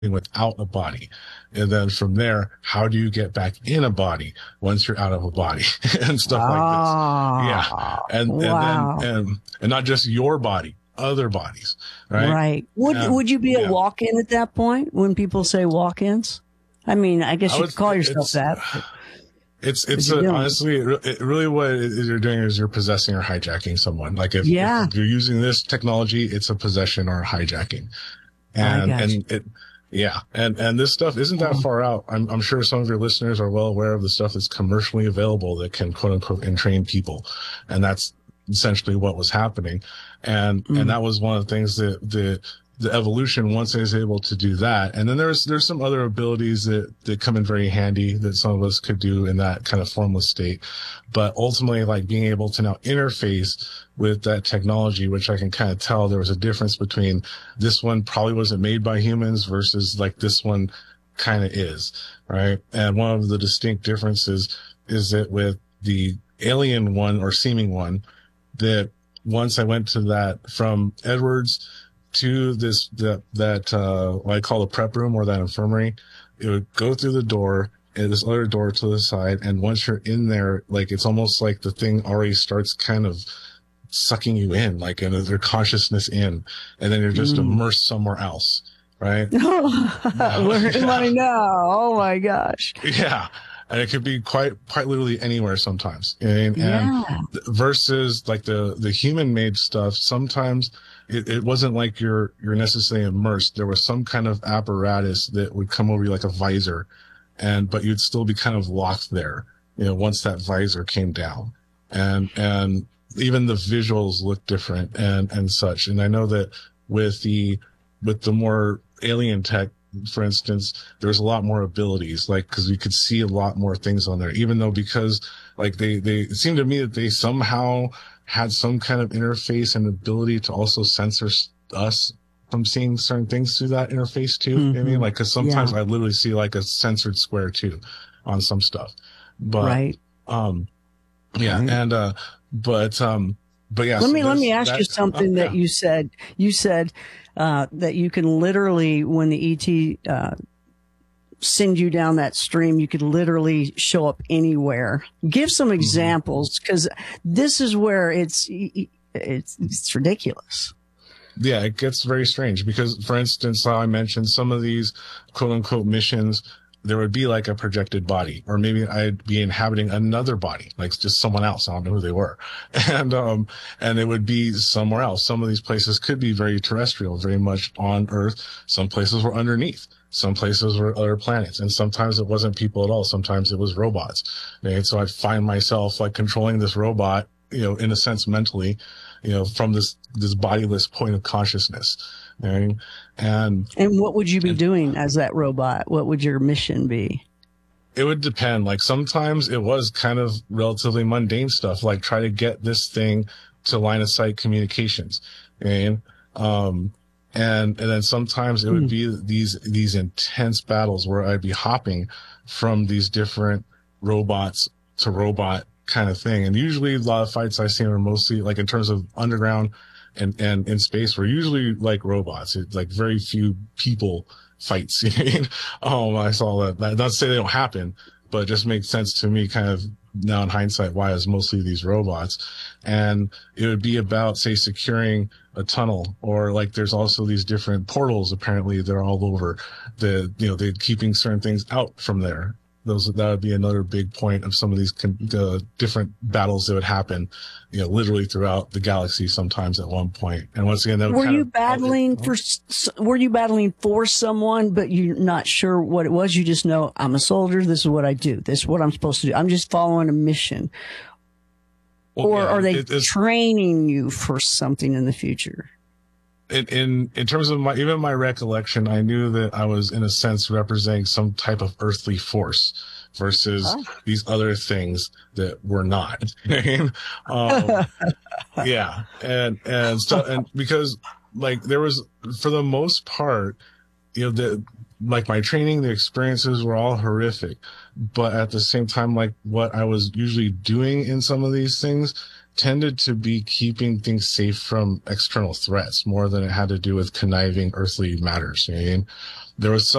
without a body. And then from there, how do you get back in a body once you're out of a body and stuff like this? Yeah. Wow. And not just your body, other bodies, right? Right. Would you be a yeah. walk-in at that point when people say walk-ins? I mean, I guess you could call yourself that. It's honestly, it really what you're doing is you're possessing or hijacking someone. Like if you're using this technology, it's a possession or a hijacking. And this stuff isn't that far out. I'm sure some of your listeners are well aware of the stuff that's commercially available that can quote unquote entrain people. And that's essentially what was happening. And that was one of the things that the evolution, once it is able to do that. And then there's some other abilities that come in very handy that some of us could do in that kind of formless state. But ultimately, like being able to now interface with that technology, which I can kind of tell there was a difference between this one probably wasn't made by humans versus like this one kind of is, right? And one of the distinct differences is that with the alien one or seeming one, that once I went to that from Edwards to what I call the prep room or that infirmary, it would go through the door and this other door to the side. And once you're in there, like, it's almost like the thing already starts kind of sucking you in, like, and their consciousness in, and then you're just immersed somewhere else. Right. Where am I now? Oh my gosh. Yeah. And it could be quite literally anywhere sometimes. And versus like the human made stuff, sometimes it wasn't like you're necessarily immersed. There was some kind of apparatus that would come over you like a visor, but you'd still be kind of locked there, once that visor came down. And even the visuals look different and such. And I know that with the more alien tech, for instance, there's a lot more abilities, like, cause we could see a lot more things on there, even though because like it seemed to me that they somehow had some kind of interface and ability to also censor us from seeing certain things through that interface too. You know what I mean? Like, cause sometimes I literally see like a censored square too on some stuff, but, but yeah. Let me ask you something that you said that you can literally, when the ET send you down that stream, you could literally show up anywhere. Give some examples, because this is where it's ridiculous. Yeah, it gets very strange because, for instance, how I mentioned some of these quote unquote missions, there would be like a projected body, or maybe I'd be inhabiting another body, like just someone else. I don't know who they were. And it would be somewhere else. Some of these places could be very terrestrial, very much on Earth. Some places were underneath. Some places were other planets. And sometimes it wasn't people at all. Sometimes it was robots. And so I'd find myself like controlling this robot, in a sense mentally, from this bodiless point of consciousness. Right? And what would you be doing as that robot? What would your mission be? It would depend. Like sometimes it was kind of relatively mundane stuff, like try to get this thing to line of sight communications. And then sometimes it would be these intense battles where I'd be hopping from these different robots to robot kind of thing. And usually a lot of fights I've seen are mostly like in terms of underground and in space were usually like robots. It's like very few people fights. I saw that. Not to say they don't happen, but it just makes sense to me kind of now in hindsight why it's mostly these robots. And it would be about, say, securing a tunnel, or like there's also these different portals apparently they're all over they're keeping certain things out from there. That would be another big point of some of these different battles that would happen, literally throughout the galaxy sometimes at one point. And once again, were you battling for someone, but you're not sure what it was? You just know, I'm a soldier. This is what I do. This is what I'm supposed to do. I'm just following a mission. Well, or are they training you for something in the future? In terms of my recollection, I knew that I was in a sense representing some type of earthly force versus these other things that were not. Yeah. And because like there was, for the most part, like my training, the experiences were all horrific, but at the same time, like what I was usually doing in some of these things, tended to be keeping things safe from external threats more than it had to do with conniving earthly matters. You know what I mean? There was